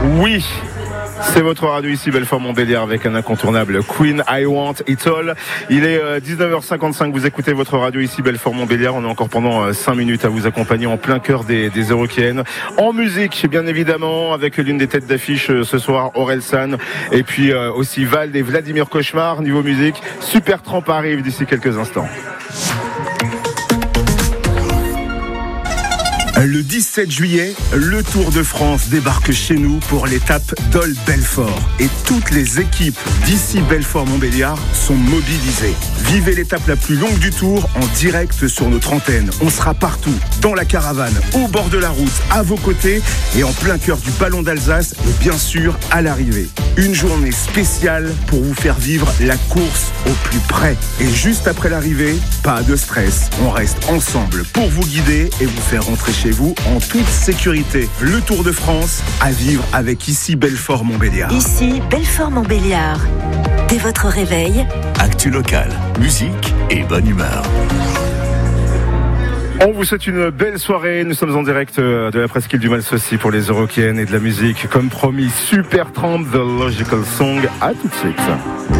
Oui, c'est votre radio ici, Belfort-Montbéliard, avec un incontournable Queen, I Want It All. Il est 19h55, vous écoutez votre radio ici, Belfort-Montbéliard. On est encore pendant 5 minutes à vous accompagner en plein cœur des Eurokéennes. En musique, bien évidemment, avec l'une des têtes d'affiche ce soir, Orelsan. Et puis aussi Vald et Vladimir Cauchemar. Niveau musique, Supertramp arrive d'ici quelques instants. Le 17 juillet, le Tour de France débarque chez nous pour l'étape Dole-Belfort. Et toutes les équipes d'ici Belfort-Montbéliard sont mobilisées. Vivez l'étape la plus longue du Tour en direct sur notre antenne. On sera partout, dans la caravane, au bord de la route, à vos côtés et en plein cœur du Ballon d'Alsace et bien sûr à l'arrivée. Une journée spéciale pour vous faire vivre la course au plus près. Et juste après l'arrivée, pas de stress. On reste ensemble pour vous guider et vous faire rentrer chez vous en toute sécurité. Le Tour de France à vivre avec ici Belfort-Montbéliard. Ici Belfort-Montbéliard. Dès votre réveil, actu local, musique et bonne humeur. On vous souhaite une belle soirée. Nous sommes en direct de la presqu'île du Malsaucy pour les Eurokéennes et de la musique. Comme promis, Supertramp, The Logical Song. À tout de suite.